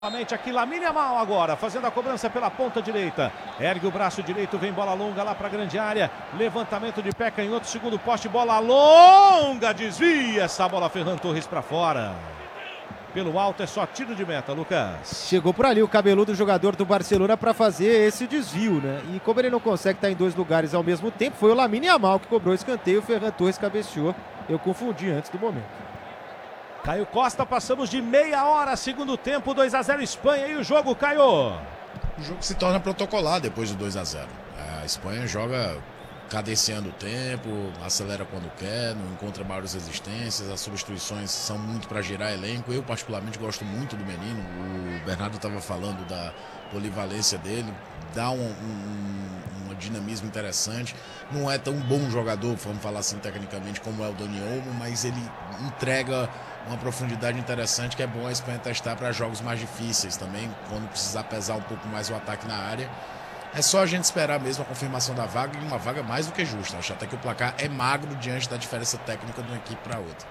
Novamente aqui, Lamine Yamal agora, fazendo a cobrança pela ponta direita. Ergue o braço direito, vem bola longa lá para a grande área. Levantamento de pé, canhoto, segundo poste, bola longa, desvia essa bola, Ferran Torres para fora. Pelo alto é só tiro de meta, Lucas. Chegou por ali o cabeludo jogador do Barcelona para fazer esse desvio, né? E como ele não consegue estar em dois lugares ao mesmo tempo, foi o Lamine Yamal que cobrou escanteio, o Ferran Torres cabeceou. Eu confundi antes do momento. Caio Costa, passamos de meia hora, segundo tempo, 2-0 Espanha. E o jogo, Caio? O jogo se torna protocolar depois do 2-0. A Espanha joga cadenciando o tempo, acelera quando quer, não encontra maiores resistências, as substituições são muito para girar elenco. Eu particularmente gosto muito do menino, o Bernardo estava falando da polivalência dele, dá um dinamismo interessante. Não é tão bom jogador, vamos falar assim tecnicamente, como é o Dani Olmo, mas ele entrega uma profundidade interessante que é bom a Espanha testar para jogos mais difíceis também, quando precisar pesar um pouco mais o ataque na área. É só a gente esperar mesmo a confirmação da vaga, e uma vaga mais do que justa. Acho até que o placar é magro diante da diferença técnica de uma equipe para outra.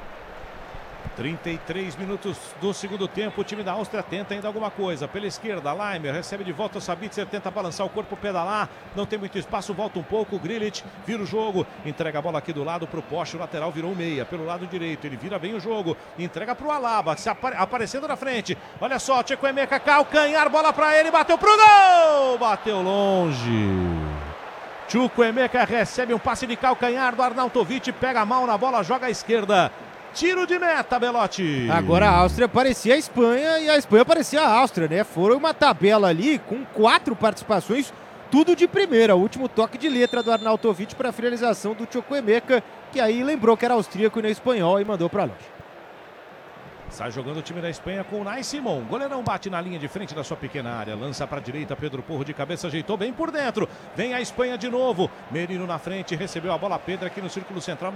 33 minutos do segundo tempo, o time da Áustria tenta ainda alguma coisa. Pela esquerda, Laimer recebe de volta o Sabitzer, tenta balançar o corpo, pedalar, não tem muito espaço, volta um pouco, o Grilic vira o jogo, entrega a bola aqui do lado pro poste, o lateral virou um meia, pelo lado direito, ele vira bem o jogo, entrega pro Alaba, aparecendo na frente, olha só, Chukwuemeka, calcanhar, bola pra ele, bateu pro gol, bateu longe. Chukwuemeka recebe um passe de calcanhar do Arnautovic, pega mal na bola, joga à esquerda. Tiro de meta, Belotti. Agora a Áustria parecia a Espanha e a Espanha parecia a Áustria, né? Foram uma tabela ali com 4 participações, tudo de primeira. O último toque de letra do Arnautovic para a finalização do Chukwuemeka, que aí lembrou que era austríaco e não espanhol e mandou para longe. Sai jogando o time da Espanha com o Nai Simon. Goleirão bate na linha de frente da sua pequena área. Lança para a direita, Pedro Porro de cabeça, ajeitou bem por dentro. Vem a Espanha de novo. Merino na frente, recebeu a bola, Pedro aqui no círculo central.